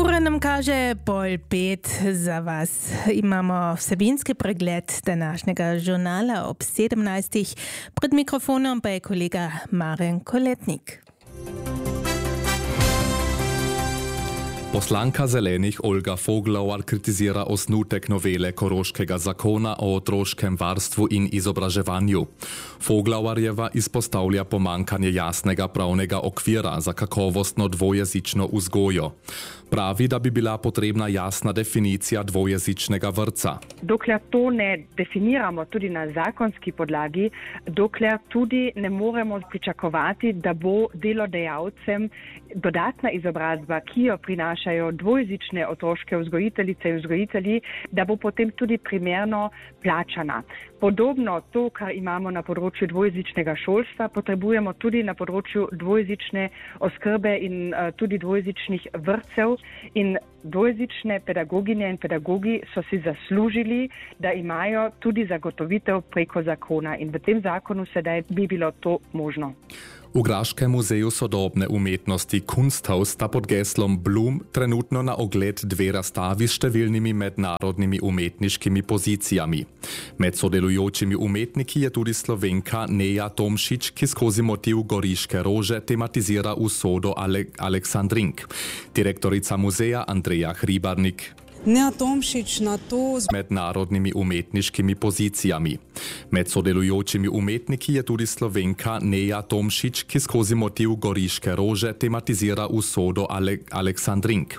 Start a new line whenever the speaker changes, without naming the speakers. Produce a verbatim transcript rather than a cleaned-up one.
Ura nam kaže pol pet za vas. Imamo vsebinski pregled današnjega žurnala ob sedemnajstih. Pred mikrofonom pa je kolega Marjan Koletnik.
Poslanka Zelenih Olga Foglavar kritizira osnutek novele Koroškega zakona o otroškem varstvu in izobraževanju. Foglavarjeva izpostavlja pomankanje jasnega pravnega okvira za kakovostno dvojezično vzgojo. Pravi, da bi bila potrebna jasna definicija dvojezičnega vrtca.
Dokler to ne definiramo tudi na zakonski podlagi, dokler tudi ne moremo pričakovati, da bo delodajalcem dodatna izobrazba, ki jo prinašajo dvojezične otroške vzgojiteljice in vzgojitelji, da bo potem tudi primerno plačana. Podobno to, kar imamo na področju dvojezičnega šolstva, potrebujemo tudi na področju dvojezične oskrbe in uh, tudi dvojezičnih vrtcev. In dvojezične pedagoginje in pedagogi so si zaslužili, da imajo tudi zagotovitev preko zakona. In v tem zakonu sedaj bi bilo to možno.
V Graškem muzeju sodobne umetnosti Kunsthaus sta pod geslom Bloom trenutno na ogled dve razstavi s številnimi mednarodnimi umetniškimi pozicijami. Med sodelujočimi umetniki je tudi Slovenka Neja Tomšič, ki skozi motiv goriške rože tematizira usodo Ale- Aleksandrink. Direktorica muzeja Andreja Hribarnik.
Neja Tomšič na to z
mednarodnimi umetniškimi pozicijami. Med sodelujočimi umetniki je tudi Slovenka Neja Tomšič, ki skozi motiv goriške rože tematizira usodo Ale- Aleksandrink.